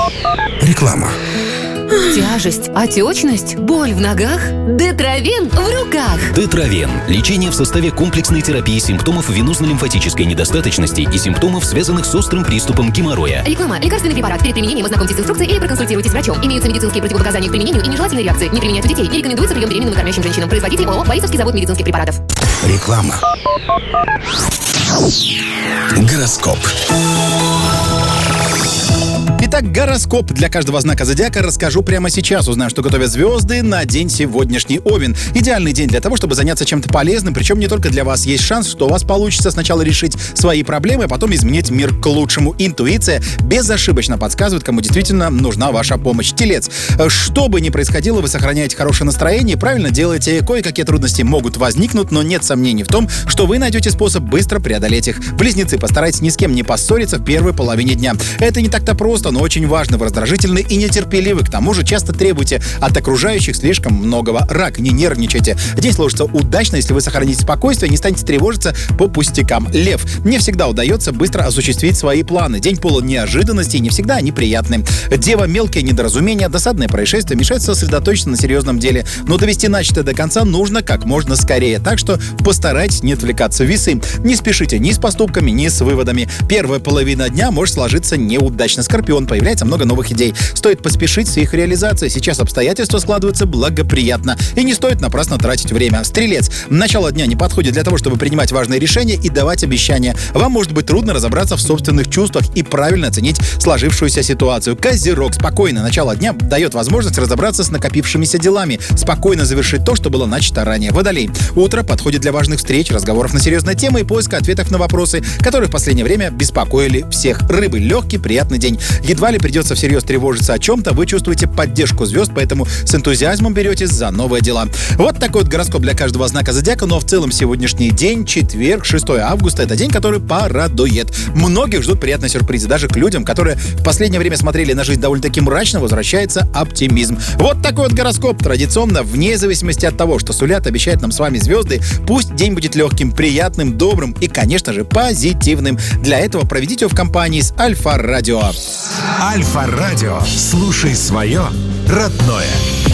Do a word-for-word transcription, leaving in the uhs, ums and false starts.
Реклама. Тяжесть, отечность, боль в ногах? Детравен в руках. Детравен. Лечение в составе комплексной терапии симптомов венозно-лимфатической недостаточности и симптомов, связанных с острым приступом геморроя. Реклама. Лекарственный препарат. Перед применением ознакомьтесь с инструкцией или проконсультируйтесь с врачом. Имеются медицинские противопоказания к применению и нежелательные реакции. Не применять у детей. Не рекомендуется прием беременным и кормящим женщинам. Производитель ООО «Борисовский завод медицинских препаратов». Реклама. Гороскоп. Итак, гороскоп для каждого знака зодиака расскажу прямо сейчас. Узнаем, что готовят звезды на день сегодняшний. Овен. Идеальный день для того, чтобы заняться чем-то полезным, причем не только для вас. Есть шанс, что у вас получится сначала решить свои проблемы, а потом изменить мир к лучшему. Интуиция безошибочно подсказывает, кому действительно нужна ваша помощь. Телец. Что бы ни происходило, вы сохраняете хорошее настроение, правильно делаете. Кое-какие трудности могут возникнуть, но нет сомнений в том, что вы найдете способ быстро преодолеть их. Близнецы. Постарайтесь ни с кем не поссориться в первой половине дня. Это не так-то просто, но очень важно. Вы раздражительны и нетерпеливы. К тому же часто требуете от окружающих слишком многого. Рак. Не нервничайте. День сложится удачно, если вы сохраните спокойствие и не станете тревожиться по пустякам. Лев. Не всегда удается быстро осуществить свои планы. День полон неожиданностей, не всегда они приятны. Дева. Мелкие недоразумения, досадные происшествия мешают сосредоточиться на серьезном деле. Но довести начатое до конца нужно как можно скорее. Так что постарайтесь не отвлекаться. Весы. Не спешите ни с поступками, ни с выводами. Первая половина дня может сложиться неудачно. Скорпион. Появляется много новых идей. Стоит поспешить с их реализацией. Сейчас обстоятельства складываются благоприятно. И не стоит напрасно тратить время. Стрелец. Начало дня не подходит для того, чтобы принимать важные решения и давать обещания. Вам может быть трудно разобраться в собственных чувствах и правильно оценить сложившуюся ситуацию. Козерог. Спокойное начало дня дает возможность разобраться с накопившимися делами. Спокойно завершить то, что было начато ранее. Водолей. Утро подходит для важных встреч, разговоров на серьезные темы и поиска ответов на вопросы, которые в последнее время беспокоили всех. Рыбы. Легкий, приятный день. Едва ли придется всерьез тревожиться о чем-то, вы чувствуете поддержку звезд, поэтому с энтузиазмом беретесь за новые дела. Вот такой вот гороскоп для каждого знака зодиака, но в целом сегодняшний день, четверг, шестое августа, это день, который порадует. Многих ждут приятные сюрпризы. Даже к людям, которые в последнее время смотрели на жизнь довольно-таки мрачно, возвращается оптимизм. Вот такой вот гороскоп. Традиционно, вне зависимости от того, что сулят, обещают нам с вами звезды, пусть день будет легким, приятным, добрым и, конечно же, позитивным. Для этого проведите его в компании с Альфа-Радио. Альфа-Радио. Слушай свое родное.